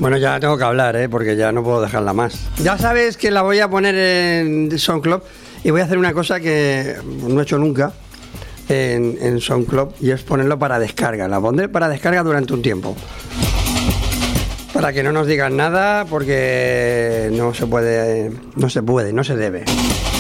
Bueno, ya tengo que hablar, porque ya no puedo dejarla más. Ya sabes que la voy a poner en SoundCloud y voy a hacer una cosa que no he hecho nunca en SoundCloud, y es ponerlo para descarga. La pondré para descarga durante un tiempo, para que no nos digan nada, porque no se debe.